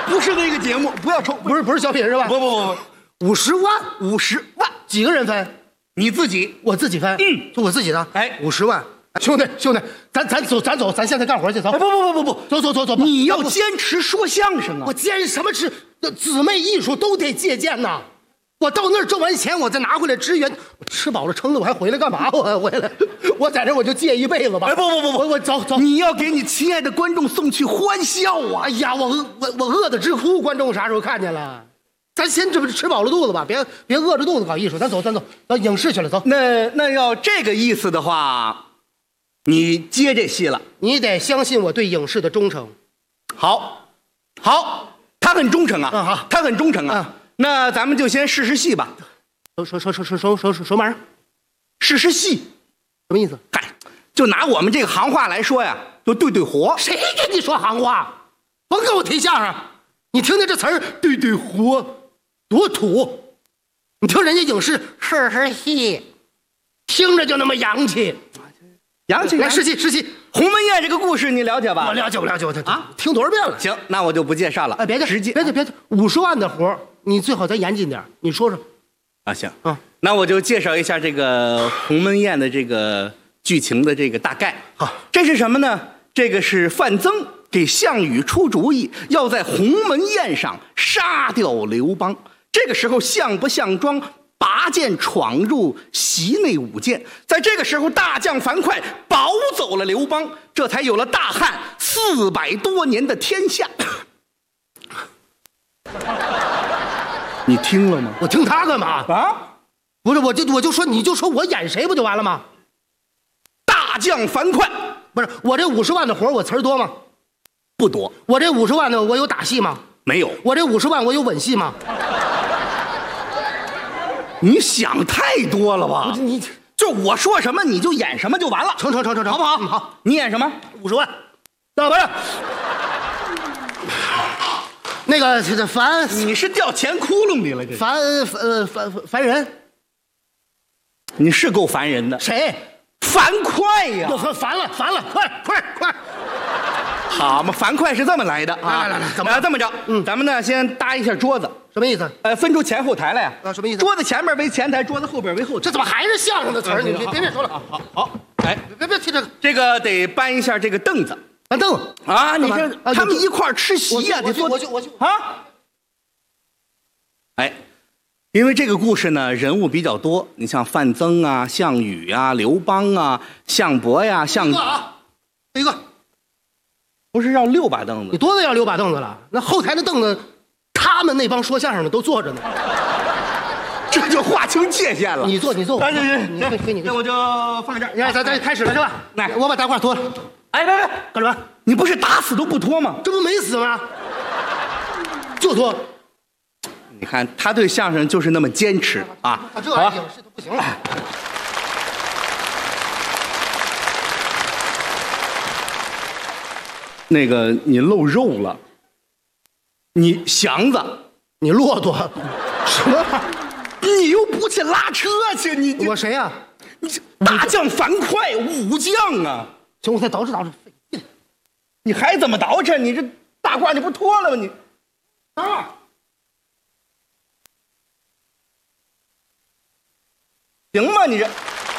不是那个节目，不要抽， 不是小品是吧？ 不 ，50万 ，50万， 几个人分？ 你自己， 我自己分。就我自己的。 哎 ，50万。兄弟，咱走，咱现在干活去，走。 不， 走， 你要坚持说相声啊！ 我坚什么持？姊妹艺术都得借鉴呐。我到那儿挣完钱，我再拿回来支援。我吃饱了撑的，我还回来干嘛？我还回来，我在这我就借一辈子吧。 哎，不， 我走， 你要给你亲爱的观众送去欢笑啊！ 哎呀，我饿得直哭，观众啥时候看见了？咱先这不吃饱了肚子吧，别饿着肚子搞艺术。咱走，到影视去了，走。 那要这个意思的话，你接这戏了， 你得相信我对影视的忠诚。 好，他很忠诚啊， 好， 他很忠诚啊。那咱们就先试戏吧。 什么玩意儿？ 试戏什么意思？ 嗨，就拿我们这个行话来说呀，就对活。 谁跟你说行话？甭跟我提相声。你听听这词儿，对活，多土！你听人家影视试戏，听着就那么洋气。来试戏。《 鸿门宴》这个故事你了解吧？ 我了解啊， 听多少遍了。 行，那我就不介绍了。 哎，别直接别，50万的活你最好再严谨点。你说说。 啊，行啊，那我就介绍一下这个《鸿门宴》的这个剧情的这个大概。 好， 这是什么呢？这个是范增给项羽出主意，要在鸿门宴上杀掉刘邦。这个时候，项伯、项庄拔剑闯入席内舞剑，在这个时候，大将樊哙保走了刘邦，这才有了大汉400多年的天下。你听了吗？ 我听他干嘛啊？ 不是，我就说，你就说我演谁不就完了吗？ 大将樊哙， 不是我这50万的活，我词儿多吗？ 不多。 我这50万的，我有打戏吗？ 没有。 我这50万，我有吻戏吗？ 你想太多了吧？ 你就我说什么你就演什么就完了。 成， 好不好？ 好。 你演什么 ？50万。不是。那个樊， 你是掉钱窟窿里了？这樊人， 你是够烦人的。 谁？ 樊哙呀！ 烦了，快！ 好嘛，樊哙是这么来的啊！ 来，怎么这么着？咱们呢先搭一下桌子。 什么意思？ 分出前后台来呀！ 什么意思？ 桌子前面为前台，桌子后边为后台。 这怎么还是相声的词儿？你别说了。 好，哎， 别提这个。 这个得搬一下这个凳子。 搬凳啊！你这他们一块儿吃席呀，得坐。 我去啊！哎，因为这个故事呢，人物比较多，你像范增啊、项羽啊、刘邦啊、项伯呀、 一个， 不是要6把凳子？ 你多的要6把凳子了。那后台的凳子，他们那帮说相声的都坐着呢。 这就划清界限了。 你坐。 行， 你那我就放这儿。 咱开始了是吧？ 来， 我把大褂脱了。 哎，别， 干什么？ 你不是打死都不脱吗？ 这不没死吗？就脱。 你看他对相声就是那么坚持啊！ 他这玩意儿是都不行了。 那个你露肉了，你祥子， 你骆驼，什么？ 你又不去拉车去？你我谁呀？ 你大将樊哙，武将啊！ 行，我再捯饬。 你还怎么捯饬？你这大褂你不脱了吗？你行吗？你这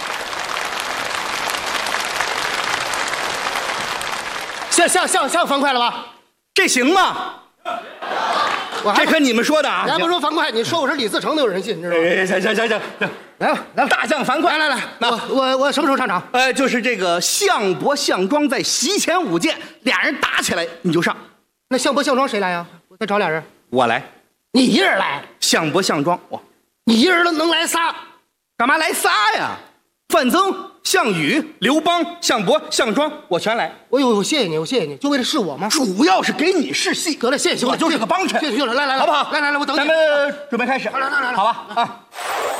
像樊哙了吧？ 这行吗？这可你们说的啊！ 咱不说樊哙，你说我是李自成都有人信，你知道吗？ 行， 来吧， 大将樊哙， 来，我什么时候上场？ 就是这个项伯、项庄在席前舞剑，俩人打起来你就上。 那项伯、项庄谁来呀？我再找俩人。 我来。 你一人来？ 项伯、项庄， 你一人能来仨？ 干嘛来仨呀？范增、项羽、刘邦、项伯、项庄，我全来。 我谢谢你，就为了试我吗？ 主要是给你试戏。 得了，谢谢， 我就是个帮衬。 谢谢，来， 好不好？ 来，我等你。 咱们准备开始。 来， 好吧啊。